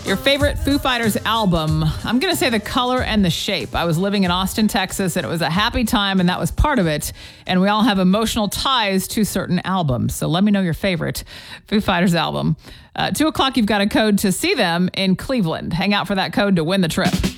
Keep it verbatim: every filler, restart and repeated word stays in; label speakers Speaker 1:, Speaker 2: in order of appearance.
Speaker 1: Your favorite Foo Fighters album. I'm going to say the color and the shape. I was living in Austin, Texas, and it was a happy time, and that was part of it. And we all have emotional ties to certain albums. So let me know your favorite Foo Fighters album. Uh, two o'clock, you've got a code to see them in Cleveland. Hang out for that code to win the trip.